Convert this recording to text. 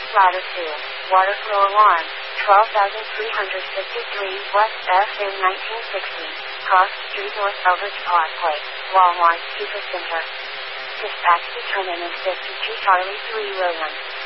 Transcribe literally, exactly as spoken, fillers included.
Ladder two. Water flow alarm. twelve thousand three hundred fifty-three West F in nineteen sixty. Cross Street North Eldridge Parkway. Walmart Super Center. Dispatch determinant fifty-two Charlie three William.